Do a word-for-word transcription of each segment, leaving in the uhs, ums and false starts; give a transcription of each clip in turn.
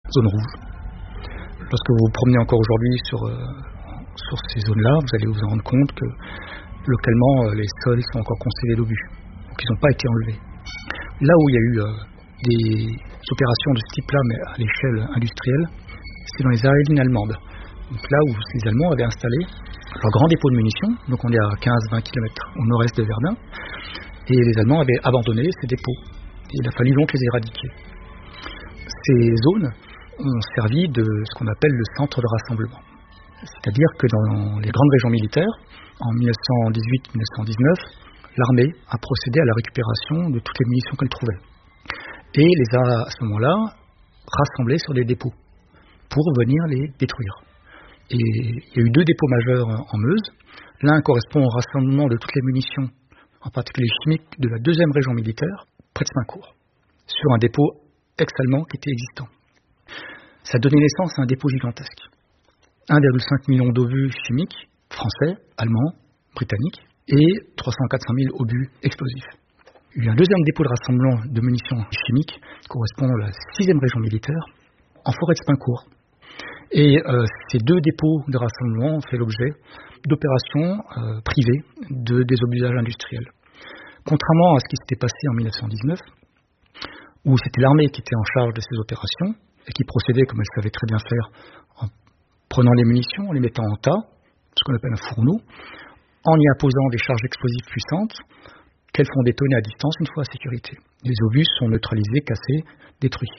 zone rouge. Lorsque vous vous promenez encore aujourd'hui sur, euh, sur ces zones-là, vous allez vous rendre compte que localement, euh, les sols sont encore constellés d'obus, donc ils n'ont pas été enlevés. Là où il y a eu euh, des opérations de ce type-là, mais à l'échelle industrielle, c'est dans les arénes allemandes. Donc là où les Allemands avaient installé leur grand dépôt de munitions, donc on est à quinze à vingt kilomètres au nord-est de Verdun, et les Allemands avaient abandonné ces dépôts. Et il a fallu donc les éradiquer. Ces zones ont servi de ce qu'on appelle le centre de rassemblement. C'est-à-dire que dans les grandes régions militaires, en mille neuf cent dix-huit mille neuf cent dix-neuf, l'armée a procédé à la récupération de toutes les munitions qu'elle trouvait. Et les a, à ce moment-là, rassemblées sur des dépôts pour venir les détruire. Et il y a eu deux dépôts majeurs en Meuse. L'un correspond au rassemblement de toutes les munitions, en particulier chimiques, de la deuxième région militaire, près de Spincourt, sur un dépôt ex-allemand qui était existant. Ça a donné naissance à un dépôt gigantesque. un virgule cinq million d'obus chimiques, français, allemands, britanniques, et trois cents à quatre cent mille obus explosifs. Il y a eu un deuxième dépôt de rassemblement de munitions chimiques, qui correspond à la sixième région militaire, en forêt de Spincourt. Et euh, ces deux dépôts de rassemblement ont fait l'objet d'opérations euh, privées de désobusage industriel. Contrairement à ce qui s'était passé en mille neuf cent dix-neuf, où c'était l'armée qui était en charge de ces opérations, et qui procédait comme elle savait très bien faire, en prenant les munitions, en les mettant en tas, ce qu'on appelle un fourneau, en y imposant des charges explosives puissantes, qu'elles font détonner à distance une fois à sécurité. Les obus sont neutralisés, cassés, détruits.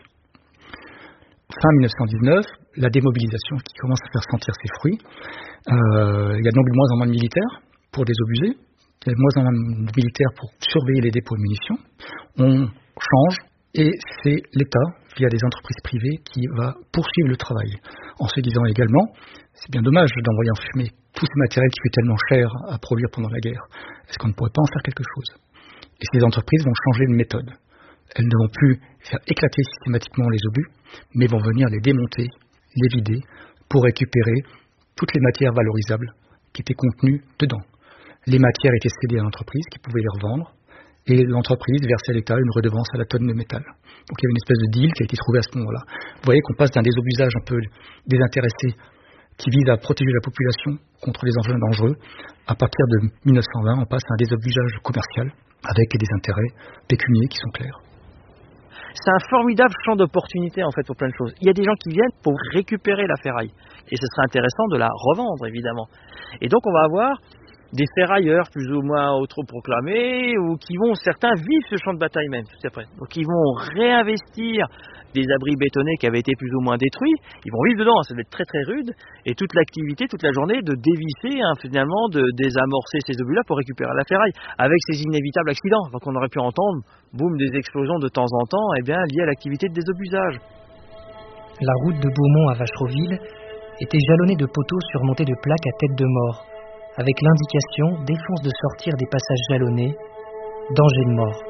Fin mille neuf cent dix-neuf, la démobilisation qui commence à faire sentir ses fruits. Euh, il y a donc de moins en moins de militaires pour désobuser, il y a de moins en moins de militaires pour surveiller les dépôts de munitions. On change et c'est l'État, via des entreprises privées, qui va poursuivre le travail. En se disant également, c'est bien dommage d'envoyer en fumée tous ces matériels qui coûtent tellement cher à produire pendant la guerre. Est-ce qu'on ne pourrait pas en faire quelque chose? Et ces entreprises vont changer de méthode. Elles ne vont plus faire éclater systématiquement les obus, mais vont venir les démonter, les vider, pour récupérer toutes les matières valorisables qui étaient contenues dedans. Les matières étaient cédées à l'entreprise qui pouvait les revendre, et l'entreprise versait à l'État une redevance à la tonne de métal. Donc il y avait une espèce de deal qui a été trouvé à ce moment-là. Vous voyez qu'on passe d'un désobusage un peu désintéressé qui vise à protéger la population contre les engins dangereux. À partir de mille neuf cent vingt, on passe à un désobusage commercial avec des intérêts pécuniaires qui sont clairs. C'est un formidable champ d'opportunité en fait pour plein de choses. Il y a des gens qui viennent pour récupérer la ferraille. Et ce serait intéressant de la revendre évidemment. Et donc on va avoir des ferrailleurs plus ou moins autoproclamés ou qui vont, certains vivent ce champ de bataille même, tout à fait. Donc ils vont réinvestir des abris bétonnés qui avaient été plus ou moins détruits, ils vont vivre dedans, ça va être très très rude, et toute l'activité, toute la journée de dévisser hein, finalement, de désamorcer ces obus-là pour récupérer la ferraille, avec ces inévitables accidents. Donc on aurait pu entendre, boum, des explosions de temps en temps, eh bien liées à l'activité de désobusage. La route de Beaumont à Vachereauville était jalonnée de poteaux surmontés de plaques à tête de mort, avec l'indication, défense de sortir des passages jalonnés, danger de mort.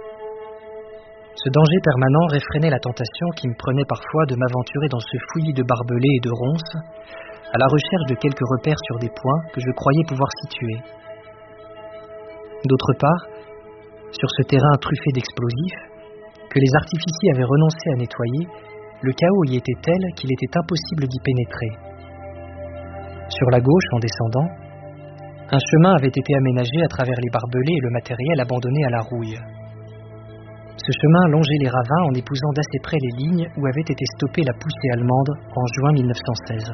Ce danger permanent réfrénait la tentation qui me prenait parfois de m'aventurer dans ce fouillis de barbelés et de ronces, à la recherche de quelques repères sur des points que je croyais pouvoir situer. D'autre part, sur ce terrain truffé d'explosifs, que les artificiers avaient renoncé à nettoyer, le chaos y était tel qu'il était impossible d'y pénétrer. Sur la gauche, en descendant, un chemin avait été aménagé à travers les barbelés et le matériel abandonné à la rouille. Ce chemin longeait les ravins en épousant d'assez près les lignes où avait été stoppée la poussée allemande en juin mille neuf cent seize.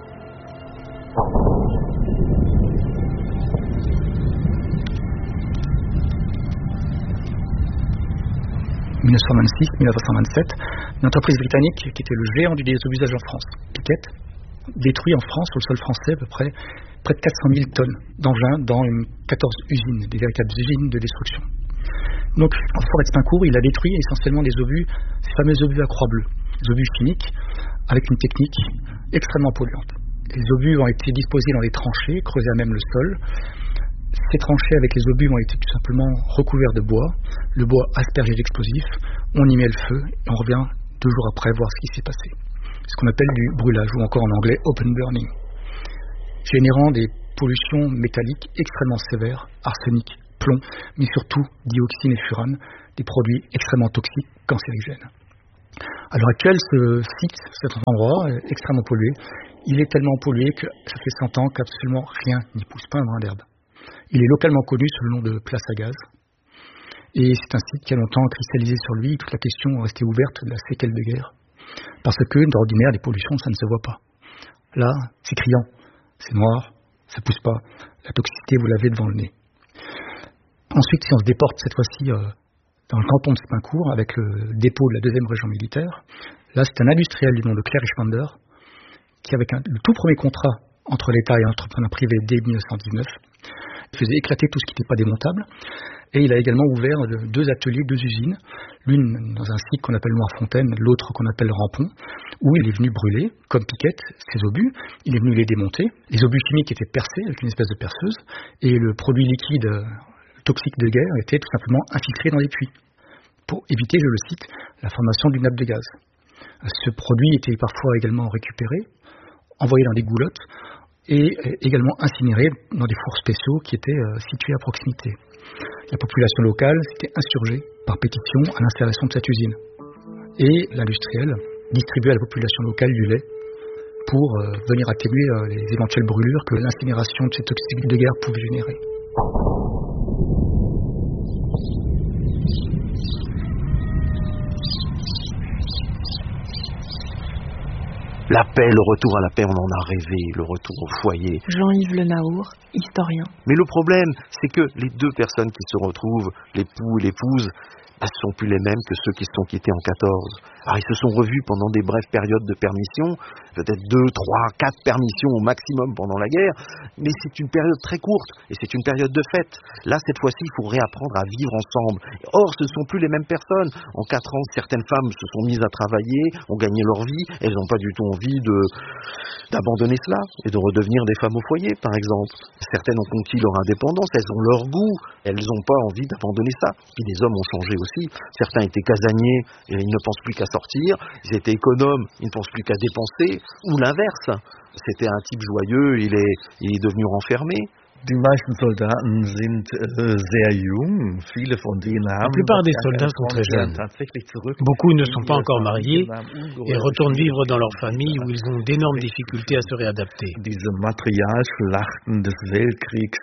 mille neuf cent vingt-six mille neuf cent vingt-sept, une entreprise britannique qui était le géant du désobusage en France, Piquet, détruit en France, sur le sol français, à peu près près de quatre cent mille tonnes d'engins dans une quatorze usines, des véritables usines de destruction. Donc, en forêt de Spincourt, il a détruit essentiellement des obus, ces fameux obus à croix bleue, des obus chimiques, avec une technique extrêmement polluante. Les obus ont été disposés dans des tranchées, creusées à même le sol. Ces tranchées avec les obus ont été tout simplement recouverts de bois, le bois aspergé d'explosifs, on y met le feu, et on revient deux jours après voir ce qui s'est passé. Ce qu'on appelle du brûlage, ou encore en anglais open burning, générant des pollutions métalliques extrêmement sévères, arsenic, plomb, mais surtout dioxine et furane, des produits extrêmement toxiques, cancérigènes. À l'heure actuelle, ce site, cet endroit est extrêmement pollué. Il est tellement pollué que ça fait cent ans qu'absolument rien n'y pousse, pas un brin d'herbe. Il est localement connu sous le nom de Place à Gaz. Et c'est un site qui a longtemps cristallisé sur lui toute la question restée ouverte de la séquelle de guerre. Parce que, d'ordinaire, les pollutions, ça ne se voit pas. Là, c'est criant, c'est noir, ça pousse pas. La toxicité, vous l'avez devant le nez. Ensuite, si on se déporte cette fois-ci euh, dans le canton de Spincourt, avec le dépôt de la deuxième région militaire, là, c'est un industriel du nom de Claire Richmander, qui, avec un, le tout premier contrat entre l'État et l'entrepreneur privé dès mille neuf cent dix-neuf, faisait éclater tout ce qui n'était pas démontable. Et il a également ouvert deux ateliers, deux usines, l'une dans un site qu'on appelle Noirfontaine, l'autre qu'on appelle Rampon, où il est venu brûler, comme Piquette, ses obus. Il est venu les démonter. Les obus chimiques étaient percés avec une espèce de perceuse, et le produit liquide toxique de guerre était tout simplement infiltré dans les puits, pour éviter, je le cite, la formation d'une nappe de gaz. Ce produit était parfois également récupéré, envoyé dans des goulottes, et également incinéré dans des fours spéciaux qui étaient euh, situés à proximité. La population locale s'était insurgée par pétition à l'installation de cette usine. Et l'industriel distribuait à la population locale du lait pour euh, venir atténuer euh, les éventuelles brûlures que l'incinération de ces toxiques de guerre pouvait générer. La paix, le retour à la paix, on en a rêvé, le retour au foyer. Jean-Yves Le Naour, historien. Mais le problème, c'est que les deux personnes qui se retrouvent, l'époux et l'épouse, ne sont plus les mêmes que ceux qui se sont quittés en quatorze. Alors ils se sont revus pendant des brèves périodes de permission, peut-être deux, trois, quatre permissions au maximum pendant la guerre, mais c'est une période très courte et c'est une période de fête. Là, cette fois-ci, il faut réapprendre à vivre ensemble. Or, ce ne sont plus les mêmes personnes. En quatre ans, certaines femmes se sont mises à travailler, ont gagné leur vie, elles n'ont pas du tout envie de, d'abandonner cela et de redevenir des femmes au foyer, par exemple. Certaines ont conquis leur indépendance, elles ont leur goût, elles n'ont pas envie d'abandonner ça. Puis les hommes ont changé aussi. Certains étaient casaniers et ils ne pensent plus qu'à sortir. Ils étaient économes, ils ne pensent plus qu'à dépenser. Ou l'inverse. C'était un type joyeux, il est, il est devenu renfermé. Die meisten Soldaten sind äh, sehr jung. Viele von denen haben. La plupart des soldats sont très jeunes. Beaucoup ne sont pas encore mariés et retournent vivre dans leur famille où ils ont d'énormes difficultés à se réadapter. Diese Materialschlachten des Weltkriegs,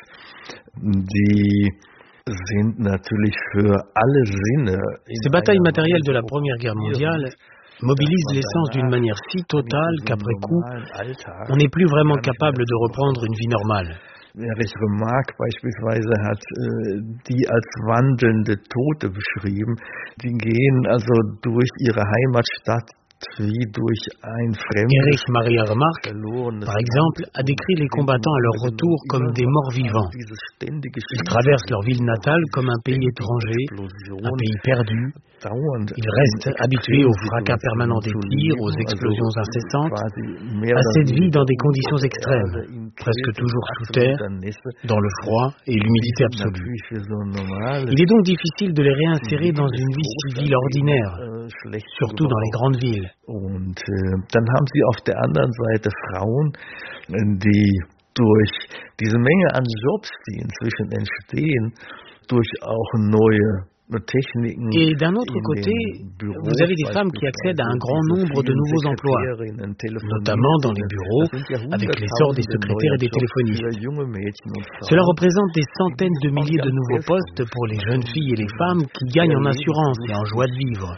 die sind natürlich für alle Sinne. Ces batailles matérielles de la Première Guerre mondiale mobilisent l'essence d'une manière si totale qu'après coup, on n'est plus vraiment capable de reprendre une vie normale. Erich Remarque beispielsweise hat äh, die als wandelnde Tote beschrieben. Die gehen also durch ihre Heimatstadt wie durch ein fremdes. Erich Maria Remarque, par exemple, a décrit les combattants à leur retour comme des morts vivants. Ils traversent leur ville natale comme un pays étranger, un pays perdu. Ils restent habitués au fracas permanent des tirs, aux explosions incessantes, à cette vie dans des conditions extrêmes, presque toujours sous terre, dans le froid et l'humidité absolue. Il est donc difficile de les réinsérer dans une vie civile ordinaire, surtout dans les grandes villes. Und äh, dann haben sie auf der anderen Seite Frauen, die durch diese Menge an Jobs, die inzwischen entstehen, durch auch neue Et d'un autre côté, vous avez des femmes qui accèdent à un grand nombre de nouveaux emplois, notamment dans les bureaux, avec l'essor des secrétaires et des téléphonistes. Cela représente des centaines de milliers de nouveaux postes pour les jeunes filles et les femmes qui gagnent en assurance et en joie de vivre.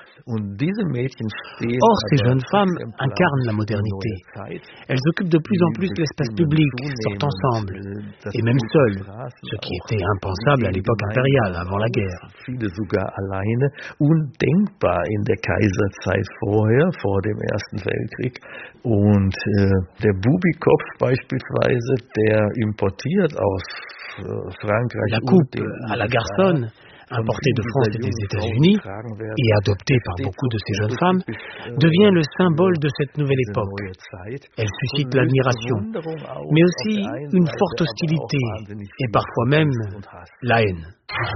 Or, ces jeunes femmes incarnent la modernité. Elles occupent de plus en plus l'espace public, sortent ensemble, et même seules, ce qui était impensable à l'époque impériale, avant la guerre. Sogar alleine, undenkbar in der Kaiserzeit vorher, vor dem Ersten Weltkrieg. Und äh, der Bubikopf beispielsweise, der importiert aus äh, Frankreich. La coupe à la garçonne, importée de France et des États-Unis et adoptée par beaucoup de ces jeunes femmes, devient le symbole de cette nouvelle époque. Elle suscite l'admiration, mais aussi une forte hostilité et parfois même la haine.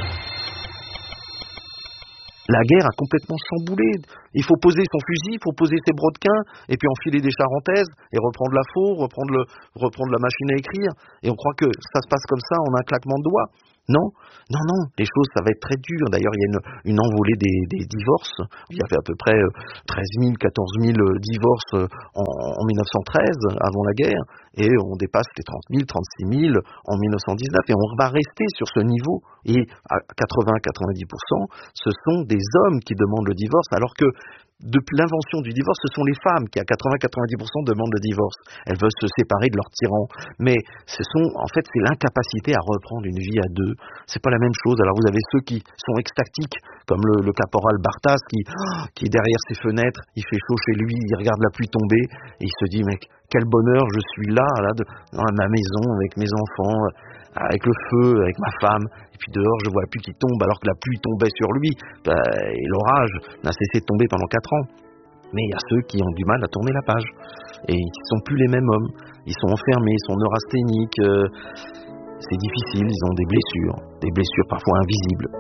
La guerre a complètement chamboulé. Il faut poser son fusil, il faut poser ses brodequins, et puis enfiler des charentaises, et reprendre la faux, reprendre, le, reprendre la machine à écrire. Et on croit que ça se passe comme ça en un claquement de doigts. Non, non, non, les choses, ça va être très dur. D'ailleurs, il y a une, une envolée des, des divorces. Il y avait à peu près treize mille, quatorze mille divorces en, en mille neuf cent treize, avant la guerre, et on dépasse les trente mille, trente-six mille en mille neuf cent dix-neuf, et on va rester sur ce niveau. Et à quatre-vingts à quatre-vingt-dix pour cent, ce sont des hommes qui demandent le divorce, alors que depuis l'invention du divorce, ce sont les femmes qui, à quatre-vingts à quatre-vingt-dix pour cent, demandent le divorce. Elles veulent se séparer de leur tyran. Mais ce sont, en fait, c'est l'incapacité à reprendre une vie à deux. C'est pas la même chose. Alors vous avez ceux qui sont extatiques, comme le, le caporal Barthas, qui, qui est derrière ses fenêtres, il fait chaud chez lui, il regarde la pluie tomber, et il se dit, mec, quel bonheur, je suis là, là, de, dans ma maison, avec mes enfants, avec le feu, avec ma femme, et puis dehors je vois la pluie qui tombe alors que la pluie tombait sur lui, bah, et l'orage n'a cessé de tomber pendant quatre ans. Mais il y a ceux qui ont du mal à tourner la page, et ils ne sont plus les mêmes hommes, ils sont enfermés, ils sont neurasthéniques, euh, c'est difficile, ils ont des blessures, des blessures parfois invisibles.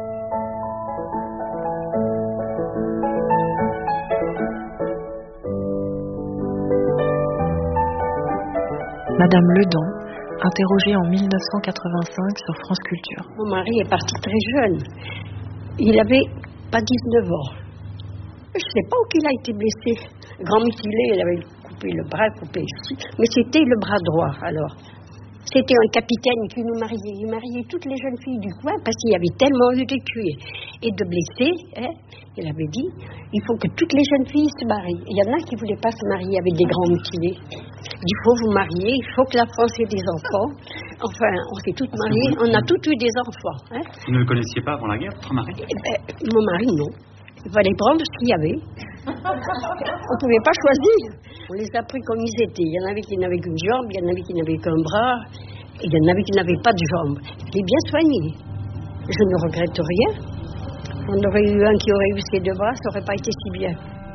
Madame Ledon, interrogée en mille neuf cent quatre-vingt-cinq sur France Culture. Mon mari est parti très jeune. Il avait pas dix-neuf ans. Je ne sais pas où il a été blessé. Grand mutilé, il avait coupé le bras, coupé ici. Mais c'était le bras droit, alors. C'était un capitaine qui nous mariait. Il mariait toutes les jeunes filles du coin parce qu'il y avait tellement eu de tués et de blessés. Hein, il avait dit, il faut que toutes les jeunes filles se marient. Il y en a qui ne voulaient pas se marier avec des grands mutilés. Il faut vous marier, il faut que la France ait des enfants. Enfin, on s'est toutes mariées, on a toutes eu des enfants. Hein. Vous ne le connaissiez pas avant la guerre, votre mari? Eh ben, mon mari, non. Il fallait prendre ce qu'il y avait. On ne pouvait pas choisir. On les a pris comme ils étaient. Il y en avait qui n'avaient qu'une jambe, il y en avait qui n'avaient qu'un bras, et il y en avait qui n'avaient pas de jambes. Je l'ai bien soigné. Je ne regrette rien. On aurait eu un qui aurait eu ses deux bras, ça n'aurait pas été si bien.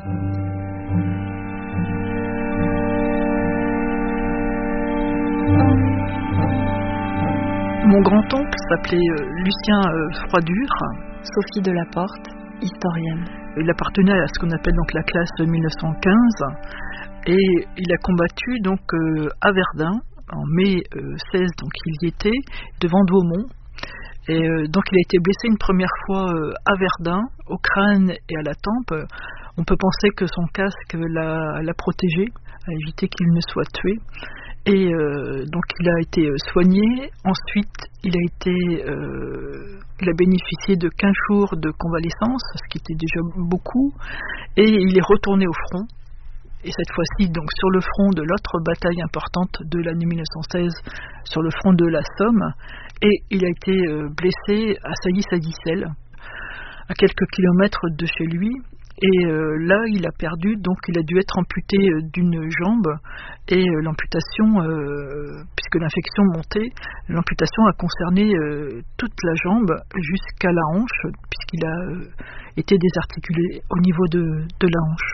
Mon grand-oncle s'appelait euh, Lucien euh, Froidure. Sophie Delaporte, historienne. Il appartenait à ce qu'on appelle donc la classe mille neuf cent quinze et il a combattu donc euh, à Verdun en mai euh, seize, donc il y était devant Douaumont. Et euh, donc il a été blessé une première fois euh, à Verdun, au crâne et à la tempe. On peut penser que son casque l'a, l'a protégé, a évité qu'il ne soit tué. Et euh, donc il a été soigné. Ensuite, il a été, euh, il a bénéficié de quinze jours de convalescence, ce qui était déjà beaucoup. Et il est retourné au front. Et cette fois-ci, donc sur le front de l'autre bataille importante de l'année mille neuf cent seize, sur le front de la Somme. Et il a été euh, blessé à Sailly-Sadicelle, à quelques kilomètres de chez lui. Et euh, là, il a perdu, donc il a dû être amputé euh, d'une jambe. Et euh, l'amputation, euh, puisque l'infection montait, l'amputation a concerné euh, toute la jambe jusqu'à la hanche, puisqu'il a euh, été désarticulé au niveau de, de la hanche.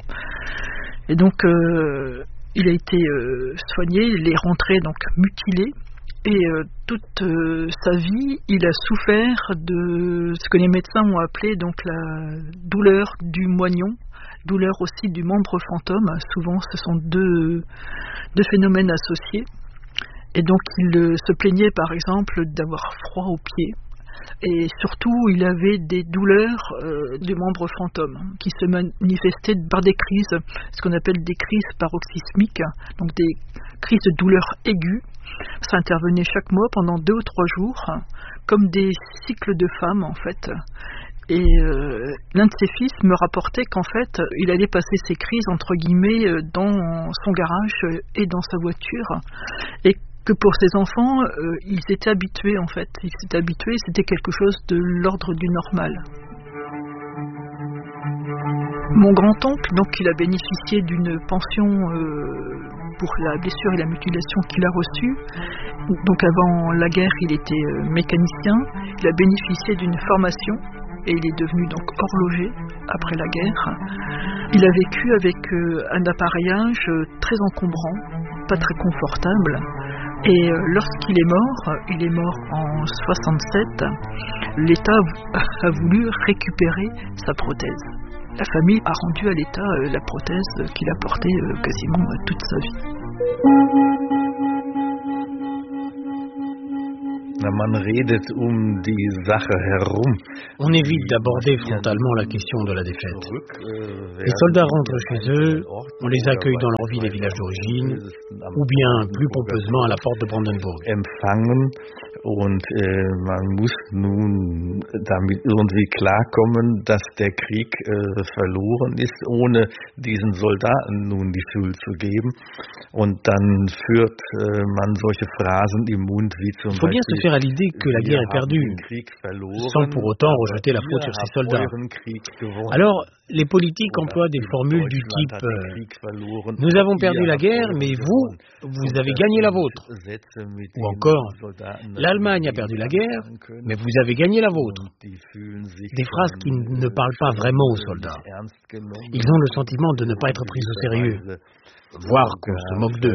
Et donc, euh, il a été euh, soigné, il est rentré donc mutilé. Et euh, toute euh, sa vie, il a souffert de ce que les médecins ont appelé donc la douleur du moignon, douleur aussi du membre fantôme. Souvent, ce sont deux, deux phénomènes associés. Et donc, il euh, se plaignait par exemple d'avoir froid aux pieds. Et surtout, il avait des douleurs euh, du membre fantôme qui se manifestaient par des crises, ce qu'on appelle des crises paroxysmiques, donc des crises de douleurs aiguës. Ça intervenait chaque mois pendant deux ou trois jours, comme des cycles de femmes en fait. Et euh, l'un de ses fils me rapportait qu'en fait, il allait passer ses crises entre guillemets dans son garage et dans sa voiture, et que pour ses enfants, euh, ils étaient habitués en fait. Ils s'étaient habitués, c'était quelque chose de l'ordre du normal. Mon grand-oncle, donc, il a bénéficié d'une pension euh, pour la blessure et la mutilation qu'il a reçue. Donc avant la guerre, il était euh, mécanicien. Il a bénéficié d'une formation et il est devenu donc horloger après la guerre. Il a vécu avec euh, un appareillage euh, très encombrant, pas très confortable. Et euh, lorsqu'il est mort, il est mort en soixante-sept, l'État a voulu récupérer sa prothèse. La famille a rendu à l'État euh, la prothèse qu'il a portée euh, quasiment euh, toute sa vie. On évite d'aborder frontalement la question de la défaite. Les soldats rentrent chez eux, on les accueille dans leur ville et village d'origine, ou bien plus pompeusement à la porte de Brandenburg. Und äh, man muss nun damit irgendwie klarkommen, dass der Krieg äh, verloren ist, ohne diesen Soldaten nun die Schuld zu geben. Und dann führt äh, man solche Phrasen im Mund wie zum Beispiel. Il faut bien se faire à l'idée que la guerre est perdue, sans pour autant rejeter la faute sur ses soldats. Alors, les politiques emploient des formules du type euh, « Nous avons perdu la guerre, mais vous, vous avez gagné la vôtre ». Ou encore « L'Allemagne a perdu la guerre, mais vous avez gagné la vôtre ». Des phrases qui ne parlent pas vraiment aux soldats. Ils ont le sentiment de ne pas être pris au sérieux, voire qu'on se moque d'eux.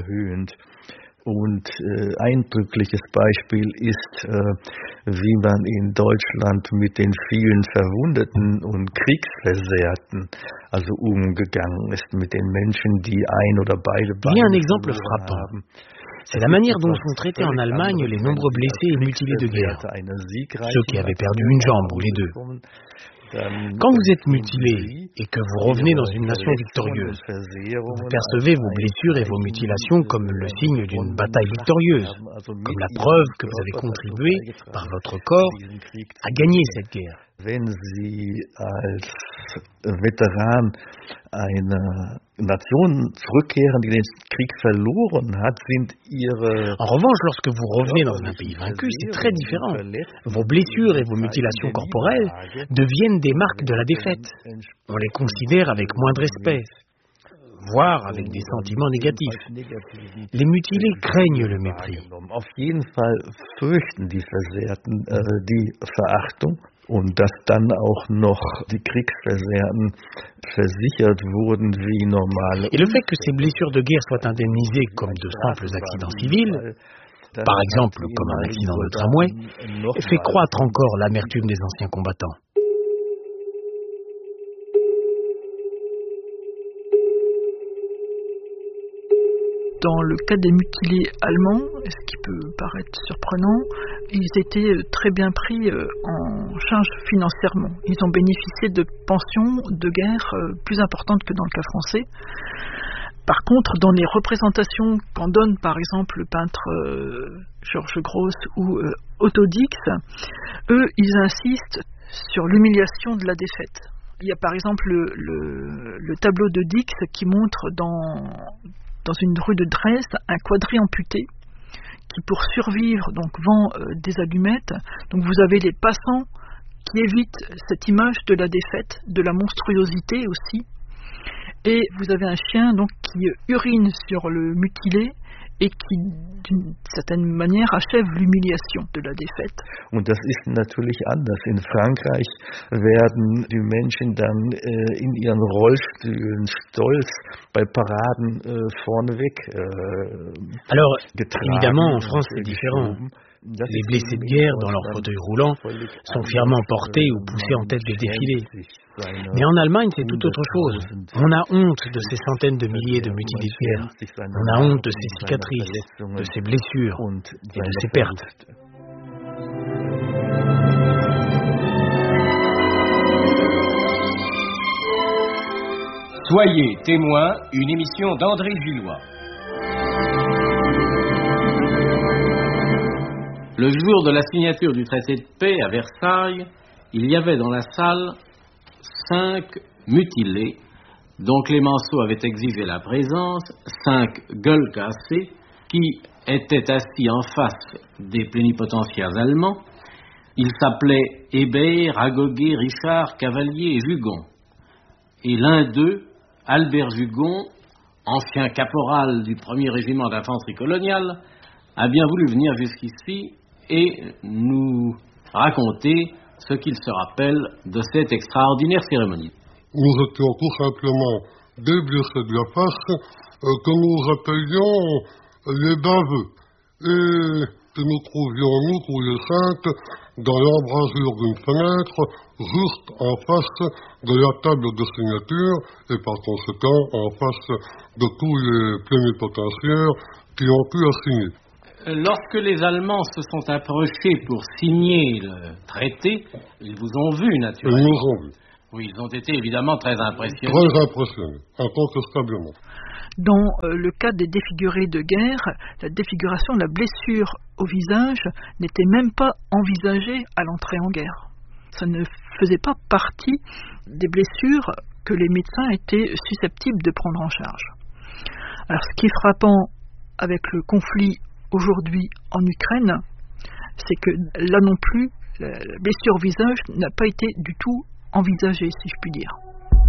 Und äh, eindrückliches Beispiel ist, äh, wie man in Deutschland mit den vielen Verwundeten und Kriegsversehrten also umgegangen ist, mit den Menschen, die ein oder beide Beine Il y a un exemple frappant. C'est la manière dont sont traités en Allemagne les nombreux blessés et mutilés de guerre, ceux qui avaient perdu une jambe ou les deux. Quand vous êtes mutilé et que vous revenez dans une nation victorieuse, vous percevez vos blessures et vos mutilations comme le signe d'une bataille victorieuse, comme la preuve que vous avez contribué par votre corps à gagner cette guerre. Wenn Sie als Veteran einer Nation zurückkehren, die den Krieg verloren hat, sind Ihre... En revanche, lorsque vous revenez dans un pays vaincu, c'est très différent. Vos blessures et vos mutilations corporelles deviennent des marques de la défaite. On les considère avec moins de respect, voire avec des sentiments négatifs. Les mutilés craignent le mépris. Auf jeden Fall fürchten die Versehrten äh, die Verachtung. Und dass dann auch noch die Kriegsversehrten versichert wurden wie normale. Et le fait que ces blessures de guerre soient indemnisées comme de simples accidents civils, par exemple comme un accident de tramway, fait croître encore l'amertume des anciens combattants. Dans le cas des mutilés allemands, ce qui peut paraître surprenant, ils étaient très bien pris en charge financièrement. Ils ont bénéficié de pensions de guerre plus importantes que dans le cas français. Par contre, dans les représentations qu'en donne par exemple le peintre euh, Georges Gross ou euh, Otto Dix, eux, ils insistent sur l'humiliation de la défaite. Il y a par exemple le, le, le tableau de Dix qui montre dans... dans une rue de Dresde, un quadrille amputé qui, pour survivre, donc vend euh, des allumettes. Donc vous avez les passants qui évitent cette image de la défaite, de la monstruosité aussi. Et vous avez un chien donc qui urine sur le mutilé et qui, d'une certaine manière, achève l'humiliation de la défaite. Und das ist natürlich anders. In Frankreich werden die Menschen dann äh, in ihren Rollstühlen stolz bei Paraden äh, vorneweg äh, Alors, getragen, évidemment, en France, c'est différent. Les blessés de guerre, dans leur fauteuil roulant, sont fièrement portés ou poussés en tête des défilés. Mais en Allemagne, c'est tout autre chose. On a honte de ces centaines de milliers de mutilés de guerre. On a honte de ces cicatrices, de ces blessures et de ces pertes. Soyez témoin, une émission d'André Gillois. Le jour de la signature du traité de paix à Versailles, il y avait dans la salle cinq mutilés dont Clémenceau avait exigé la présence, cinq gueules cassées qui étaient assis en face des plénipotentiaires allemands. Ils s'appelaient Hébert, Ragoguet, Richard, Cavalier et Jugon. Et l'un d'eux, Albert Jugon, ancien caporal du premier régiment d'infanterie coloniale, a bien voulu venir jusqu'ici et nous raconter ce qu'il se rappelle de cette extraordinaire cérémonie. Nous étions tout simplement des blessés de la face euh, que nous appelions les baveux. Et que nous trouvions, nous, tous les cinq, dans l'embrasure d'une fenêtre, juste en face de la table de signature, et par conséquent en face de tous les plénipotentiaires qui ont pu assigner. lorsque les Allemands se sont approchés pour signer le traité, ils vous ont vu, naturellement. Ils nous ont vu. Oui, ils ont été évidemment très impressionnés. Très impressionnés, incontestablement. Dans euh, le cas des défigurés de guerre, la défiguration, la blessure au visage n'était même pas envisagée à l'entrée en guerre. Ça ne faisait pas partie des blessures que les médecins étaient susceptibles de prendre en charge. Alors, ce qui est frappant avec le conflit aujourd'hui en Ukraine, c'est que là non plus, la blessure au visage n'a pas été du tout envisagée, si je puis dire.